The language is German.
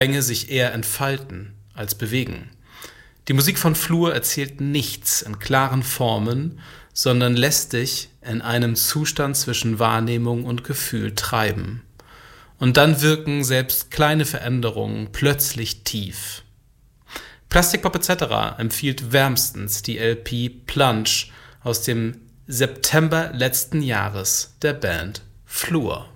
Klänge sich eher entfalten als bewegen. Die Musik von Flur erzählt nichts in klaren Formen, sondern lässt dich in einem Zustand zwischen Wahrnehmung und Gefühl treiben. Und dann wirken selbst kleine Veränderungen plötzlich tief. Plastikpop etc. empfiehlt wärmstens die LP Plunge aus dem September letzten Jahres der Band Flur.